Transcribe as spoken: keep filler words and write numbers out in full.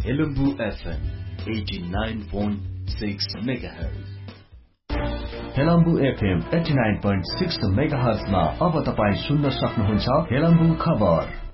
Helambu FM eighty nine point six megahertz. Helambu FM eighty nine point six मेगाहर्जमा अब तपाईँ सुन्न सक्नुहुन्छ हेलम्बु खबर।